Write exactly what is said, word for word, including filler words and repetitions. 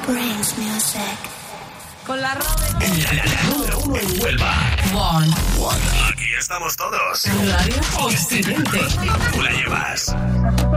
brings music. Con la Robe. La, la, la número uno en Huelva. One. Aquí estamos todos. Radio Occidente. Tú la llevas.